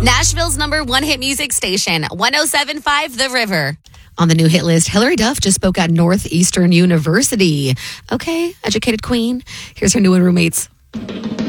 Nashville's #1 hit music station, 107.5 The River. On the new hit list, Hilary Duff just spoke at Northeastern University. Okay, educated queen. Here's her new roommates.